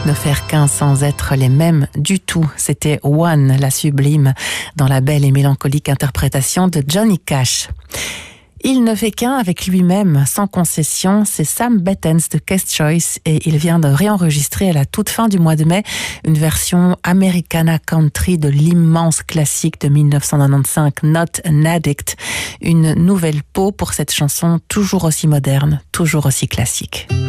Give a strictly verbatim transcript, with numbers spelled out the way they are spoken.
ne faire qu'un sans être les mêmes du tout. C'était One, la sublime, dans la belle et mélancolique interprétation de Johnny Cash. Il ne fait qu'un avec lui-même, sans concession, c'est Sam Bettens de Case Choice et il vient de réenregistrer à la toute fin du mois de mai une version Americana Country de l'immense classique de mille neuf cent quatre-vingt-quinze, Not an Addict. Une nouvelle peau pour cette chanson toujours aussi moderne, toujours aussi classique.